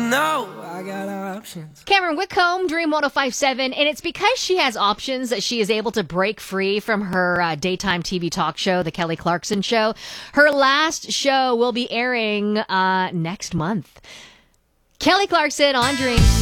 know I got options. Cameron Whitcomb, Dream 105.7, and it's because she has options that she is able to break free from her daytime TV talk show, The Kelly Clarkson Show. Her last show will be airing next month. Kelly Clarkson on Dream.